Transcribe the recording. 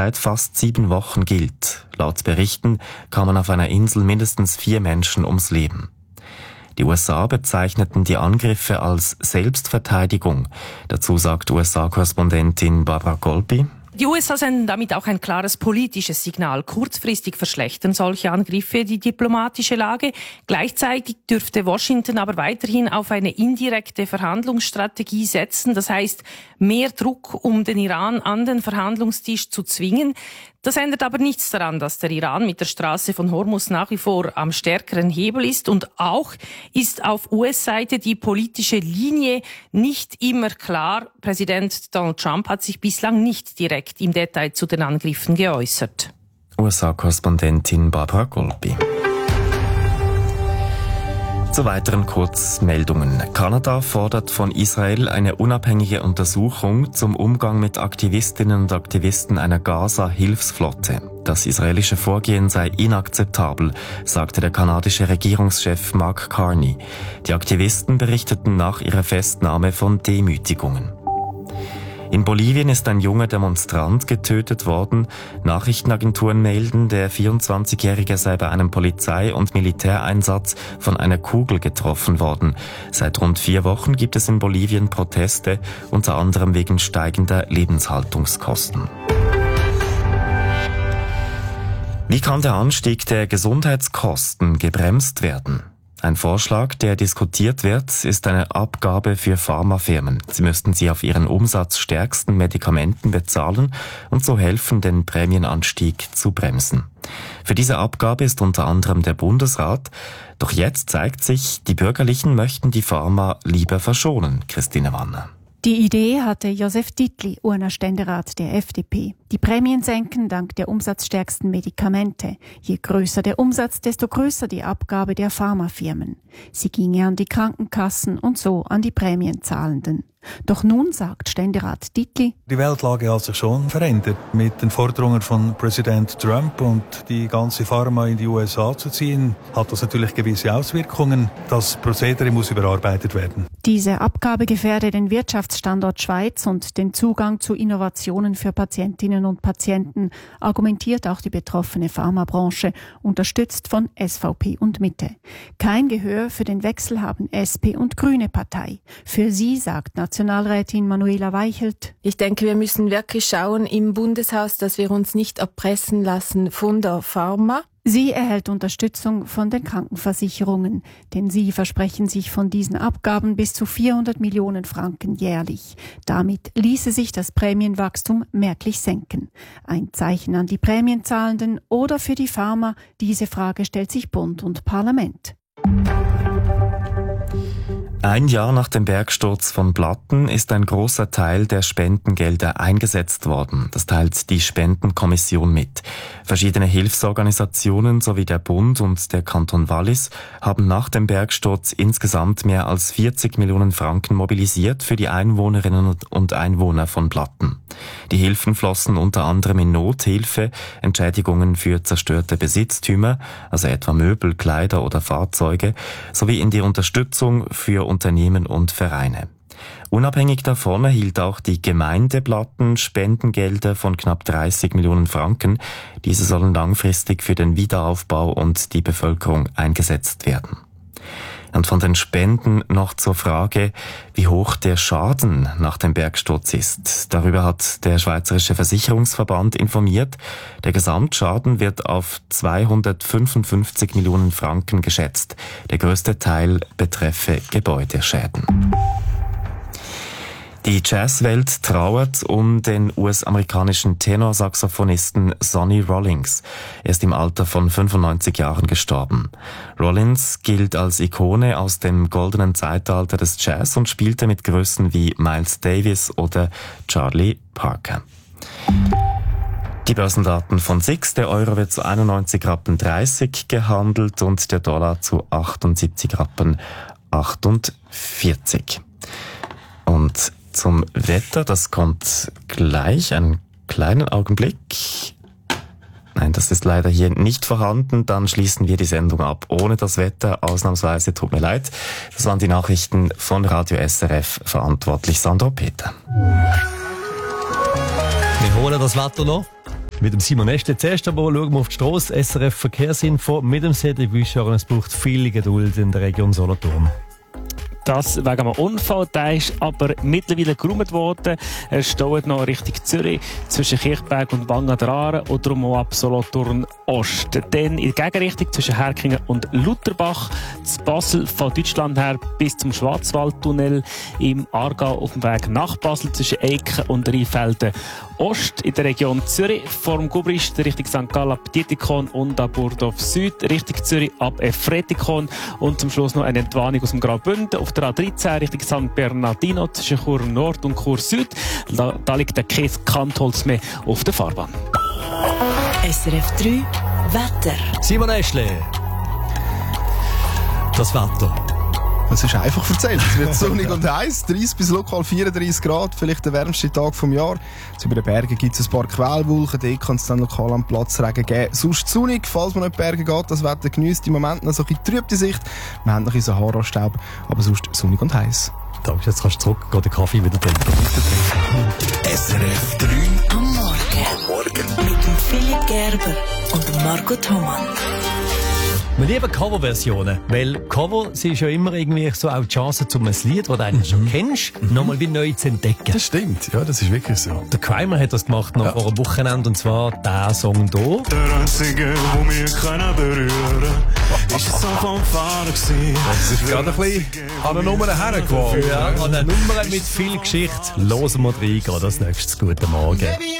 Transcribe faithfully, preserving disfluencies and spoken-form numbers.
seit fast sieben Wochen gilt. Laut Berichten kamen auf einer Insel mindestens vier Menschen ums Leben. Die U S A bezeichneten die Angriffe als Selbstverteidigung. Dazu sagt U S A-Korrespondentin Barbara Golbi: Die U S A senden damit auch ein klares politisches Signal. Kurzfristig verschlechtern solche Angriffe die diplomatische Lage. Gleichzeitig dürfte Washington aber weiterhin auf eine indirekte Verhandlungsstrategie setzen. Das heißt, mehr Druck, um den Iran an den Verhandlungstisch zu zwingen. Das ändert aber nichts daran, dass der Iran mit der Straße von Hormuz nach wie vor am stärkeren Hebel ist. Und auch ist auf U S-Seite die politische Linie nicht immer klar. Präsident Donald Trump hat sich bislang nicht direkt im Detail zu den Angriffen geäußert. U S A-Korrespondentin Barbara Golbi. Zu weiteren Kurzmeldungen. Kanada fordert von Israel eine unabhängige Untersuchung zum Umgang mit Aktivistinnen und Aktivisten einer Gaza-Hilfsflotte. Das israelische Vorgehen sei inakzeptabel, sagte der kanadische Regierungschef Mark Carney. Die Aktivisten berichteten nach ihrer Festnahme von Demütigungen. In Bolivien ist ein junger Demonstrant getötet worden. Nachrichtenagenturen melden, der vierundzwanzigjährige sei bei einem Polizei- und Militäreinsatz von einer Kugel getroffen worden. Seit rund vier Wochen gibt es in Bolivien Proteste, unter anderem wegen steigender Lebenshaltungskosten. Wie kann der Anstieg der Gesundheitskosten gebremst werden? Ein Vorschlag, der diskutiert wird, ist eine Abgabe für Pharmafirmen. Sie müssten sie auf ihren umsatzstärksten Medikamenten bezahlen und so helfen, den Prämienanstieg zu bremsen. Für diese Abgabe ist unter anderem der Bundesrat. Doch jetzt zeigt sich, die Bürgerlichen möchten die Pharma lieber verschonen. Christine Wanner. Die Idee hatte Josef Dietli, U N A-Ständerat der F D P. Die Prämien senken dank der umsatzstärksten Medikamente. Je größer der Umsatz, desto größer die Abgabe der Pharmafirmen. Sie ginge an die Krankenkassen und so an die Prämienzahlenden. Doch nun sagt Ständerat Dietli: Die Weltlage hat sich schon verändert. Mit den Forderungen von Präsident Trump und die ganze Pharma in die U S A zu ziehen, hat das natürlich gewisse Auswirkungen. Das Prozedere muss überarbeitet werden. Diese Abgabe gefährde den Wirtschaftsstandort Schweiz und den Zugang zu Innovationen für Patientinnen und Patienten, argumentiert auch die betroffene Pharmabranche, unterstützt von S V P und Mitte. Kein Gehör für den Wechsel haben S P und Grüne Partei. Für sie sagt Nationalrätin Manuela Weichelt: Ich denke, wir müssen wirklich schauen im Bundeshaus, dass wir uns nicht erpressen lassen von der Pharma. Sie erhält Unterstützung von den Krankenversicherungen, denn sie versprechen sich von diesen Abgaben bis zu vierhundert Millionen Franken jährlich. Damit ließe sich das Prämienwachstum merklich senken. Ein Zeichen an die Prämienzahlenden oder für die Pharma? Diese Frage stellt sich Bund und Parlament. Ein Jahr nach dem Bergsturz von Blatten ist ein großer Teil der Spendengelder eingesetzt worden. Das teilt die Spendenkommission mit. Verschiedene Hilfsorganisationen sowie der Bund und der Kanton Wallis haben nach dem Bergsturz insgesamt mehr als vierzig Millionen Franken mobilisiert für die Einwohnerinnen und Einwohner von Blatten. Die Hilfen flossen unter anderem in Nothilfe, Entschädigungen für zerstörte Besitztümer, also etwa Möbel, Kleider oder Fahrzeuge, sowie in die Unterstützung für Unternehmen und Vereine. Unabhängig davon erhielt auch die Gemeinde Blatten Spendengelder von knapp dreißig Millionen Franken. Diese sollen langfristig für den Wiederaufbau und die Bevölkerung eingesetzt werden. Und von den Spenden noch zur Frage, wie hoch der Schaden nach dem Bergsturz ist. Darüber hat der Schweizerische Versicherungsverband informiert. Der Gesamtschaden wird auf zweihundertfünfundfünfzig Millionen Franken geschätzt. Der größte Teil betreffe Gebäudeschäden. Die Jazzwelt trauert um den U S-amerikanischen Tenorsaxophonisten Sonny Rollins. Er ist im Alter von fünfundneunzig Jahren gestorben. Rollins gilt als Ikone aus dem goldenen Zeitalter des Jazz und spielte mit Größen wie Miles Davis oder Charlie Parker. Die Börsendaten von S I X. Der Euro wird zu einundneunzig Rappen dreißig gehandelt und der Dollar zu achtundsiebzig Rappen achtundvierzig. Und zum Wetter, das kommt gleich, einen kleinen Augenblick. Nein, das ist leider hier nicht vorhanden. Dann schließen wir die Sendung ab ohne das Wetter. Ausnahmsweise, tut mir leid. Das waren die Nachrichten von Radio S R F, verantwortlich Sandro Peter. Wir holen das Wetter noch. Mit dem Simon Estle. Zuerst aber schauen wir auf die Strasse. S R F Verkehrsinfo mit dem Cedric Büscharn. Es braucht viel Geduld in der Region Solothurn. Das wegen einem Unfall, der ist aber mittlerweile geräumt worden. Er steht noch Richtung Zürich zwischen Kirchberg und Wangen der Aare und darum auch ab Solothurn Ost. Dann in der Gegenrichtung zwischen Herkingen und Lutherbach, zu Basel von Deutschland her bis zum Schwarzwaldtunnel, im Aargau auf dem Weg nach Basel zwischen Eiken und Rheinfelden Ost, in der Region Zürich vom Gubrist Richtung Sankt Gallen ab Dietikon und ab Burdorf Süd Richtung Zürich ab Efretikon und zum Schluss noch eine Entwarnung aus dem Graubünden auf der A dreizehn Richtung San Bernardino zwischen Chur Nord und Chur Süd. Da, da liegt der Kies Kantholz mehr auf der Fahrbahn. S R F drei Wetter. Simon Estle. Das Wetter. Es ist einfach erzählt. Es wird sonnig und heiß, dreißig bis lokal vierunddreißig Grad, vielleicht der wärmste Tag vom Jahr. Jetzt über den Bergen gibt es ein paar Quellwolken, dort kann es dann lokal am Platzregen geben. Sonst sonnig, falls man nicht in die Berge geht, das Wetter genießt im Moment noch so ein bisschen trübte Sicht. Wir haben noch ein bisschen Sahara-Staub, aber sonst sonnig und heiß. Danke, jetzt kannst du zurück, geh den Kaffee wieder trinken. S R F drei am Morgen. Am Morgen. Mit dem Philipp Gerber und dem Marco Thomann. Wir lieben Coverversionen, weil Cover sie ist ja immer irgendwie so auch die Chance, um ein Lied, das du eigentlich schon kennst, mhm. nochmal wie neu zu entdecken. Das stimmt, ja, das ist wirklich so. Der Kramer hat das gemacht noch ja. vor einem Wochenende, und zwar der Song hier. Der einzige, der mich kann berühren kann, ist so vom Fahrer gewesen. Das ist gerade ein bisschen an eine Nummer hergeworfen. Ja, an eine Nummer mit viel Geschichte. Hören wir rein, das nächste Guten Morgen.